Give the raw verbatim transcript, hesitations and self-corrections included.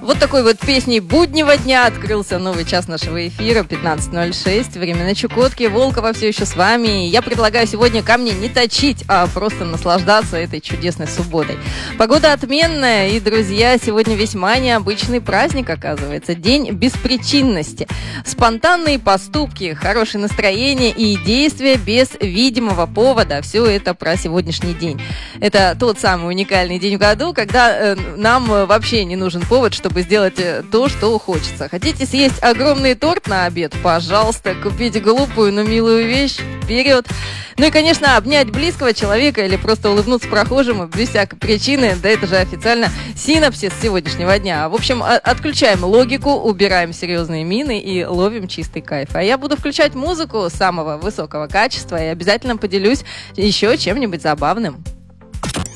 Вот такой вот песней буднего дня открылся новый час нашего эфира, пятнадцать ноль шесть, время на Чукотке. Волкова все еще с вами. Я предлагаю сегодня камни не точить, а просто наслаждаться этой чудесной субботой. Погода отменная, и, друзья, сегодня весьма необычный праздник, оказывается. День беспричинности. Спонтанные поступки, хорошее настроение и действия без видимого повода. Все это про сегодняшний день. Это тот самый уникальный день в году, когда э, нам вообще не нужен повод, чтобы чтобы сделать то, что хочется. Хотите съесть огромный торт на обед? Пожалуйста, купите глупую, но милую вещь. Вперед! Ну и, конечно, обнять близкого человека или просто улыбнуться прохожему без всякой причины. Да это же официально синапсис сегодняшнего дня. В общем, отключаем логику, убираем серьезные мины и ловим чистый кайф. А я буду включать музыку самого высокого качества и обязательно поделюсь еще чем-нибудь забавным.